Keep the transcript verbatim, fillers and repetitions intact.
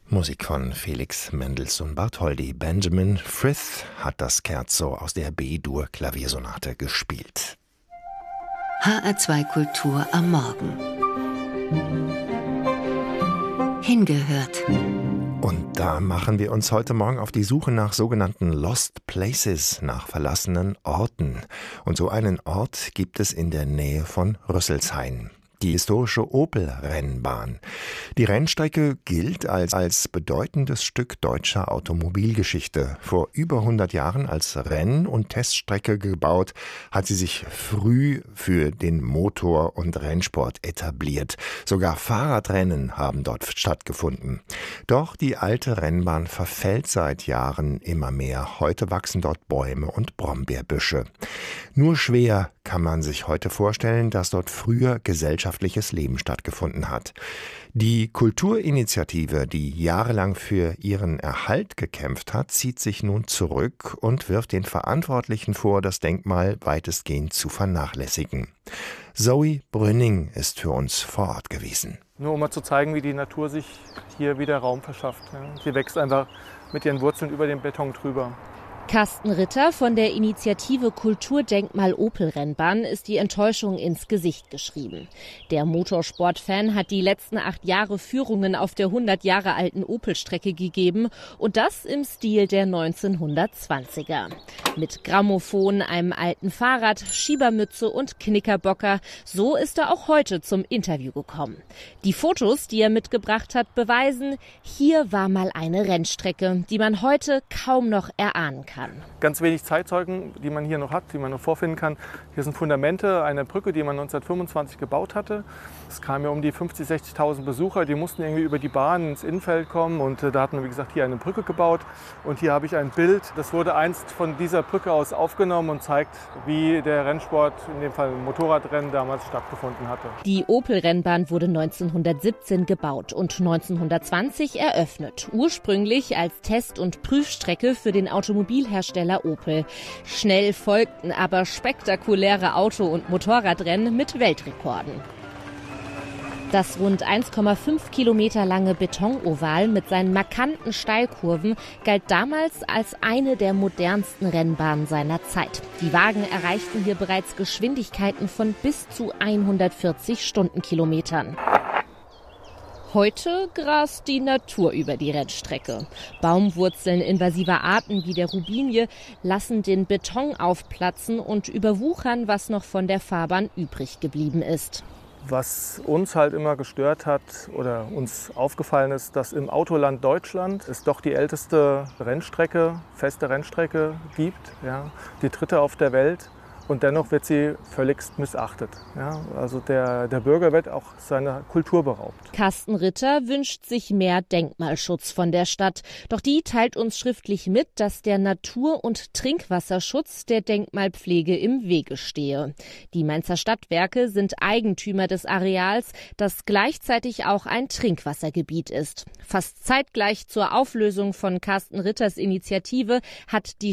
Musik von Felix Mendelssohn Bartholdy. Benjamin Frith hat das Scherzo aus der B-Dur-Klaviersonate gespielt. H R zwei Kultur am Morgen. Hingehört. Und da machen wir uns heute Morgen auf die Suche nach sogenannten Lost Places, nach verlassenen Orten. Und so einen Ort gibt es in der Nähe von Rüsselsheim. Die historische Opel-Rennbahn. Die Rennstrecke gilt als, als bedeutendes Stück deutscher Automobilgeschichte. Vor über hundert Jahren als Renn- und Teststrecke gebaut, hat sie sich früh für den Motor- und Rennsport etabliert. Sogar Fahrradrennen haben dort stattgefunden. Doch die alte Rennbahn verfällt seit Jahren immer mehr. Heute wachsen dort Bäume und Brombeerbüsche. Nur schwer kann man sich heute vorstellen, dass dort früher gesellschaftliches Leben stattgefunden hat. Die Kulturinitiative, die jahrelang für ihren Erhalt gekämpft hat, zieht sich nun zurück und wirft den Verantwortlichen vor, das Denkmal weitestgehend zu vernachlässigen. Zoe Brünning ist für uns vor Ort gewesen. Nur um mal zu zeigen, wie die Natur sich hier wieder Raum verschafft. Sie wächst einfach mit ihren Wurzeln über den Beton drüber. Carsten Ritter von der Initiative Kulturdenkmal Opel-Rennbahn ist die Enttäuschung ins Gesicht geschrieben. Der Motorsportfan hat die letzten acht Jahre Führungen auf der hundert Jahre alten Opel-Strecke gegeben und das im Stil der neunzehnhundertzwanziger. Mit Grammophon, einem alten Fahrrad, Schiebermütze und Knickerbocker. So ist er auch heute zum Interview gekommen. Die Fotos, die er mitgebracht hat, beweisen, hier war mal eine Rennstrecke, die man heute kaum noch erahnen kann. Ganz wenig Zeitzeugen, die man hier noch hat, die man noch vorfinden kann. Hier sind Fundamente einer Brücke, die man neunzehnhundertfünfundzwanzig gebaut hatte. Es kamen ja um die fünfzigtausend, sechzigtausend Besucher, die mussten irgendwie über die Bahn ins Innenfeld kommen und äh, da hat man, wie gesagt, hier eine Brücke gebaut. Und hier habe ich ein Bild, das wurde einst von dieser Brücke aus aufgenommen und zeigt, wie der Rennsport, in dem Fall Motorradrennen, damals stattgefunden hatte. Die Opel-Rennbahn wurde neunzehnhundertsiebzehn gebaut und neunzehnhundertzwanzig eröffnet. Ursprünglich als Test- und Prüfstrecke für den Automobilhersteller Opel. Schnell folgten aber spektakuläre Auto- und Motorradrennen mit Weltrekorden. Das rund eins Komma fünf Kilometer lange Betonoval mit seinen markanten Steilkurven galt damals als eine der modernsten Rennbahnen seiner Zeit. Die Wagen erreichten hier bereits Geschwindigkeiten von bis zu hundertvierzig Stundenkilometern. Heute grast die Natur über die Rennstrecke. Baumwurzeln invasiver Arten wie der Rubinie lassen den Beton aufplatzen und überwuchern, was noch von der Fahrbahn übrig geblieben ist. Was uns halt immer gestört hat oder uns aufgefallen ist, dass im Autoland Deutschland es doch die älteste Rennstrecke, feste Rennstrecke gibt, ja, die dritte auf der Welt. Und dennoch wird sie völligst missachtet. Ja, also der, der Bürger wird auch seiner Kultur beraubt. Carsten Ritter wünscht sich mehr Denkmalschutz von der Stadt. Doch die teilt uns schriftlich mit, dass der Natur- und Trinkwasserschutz der Denkmalpflege im Wege stehe. Die Mainzer Stadtwerke sind Eigentümer des Areals, das gleichzeitig auch ein Trinkwassergebiet ist. Fast zeitgleich zur Auflösung von Carsten Ritters Initiative hat die